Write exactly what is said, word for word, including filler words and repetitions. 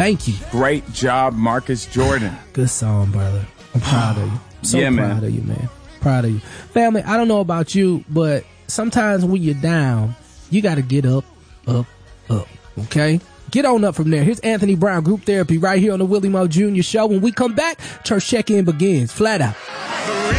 Thank you. Great job, Marcus Jordan. Good song, brother. I'm proud of you. So Yeah, man. proud of you, man. Proud of you. Family, I don't know about you, but sometimes when you're down, you got to get up, up, up. Okay? Get on up from there. Here's Anthony Brown, Group Therapy, right here on the Willie Moore Junior Show. When we come back, church check-in begins. Flat out.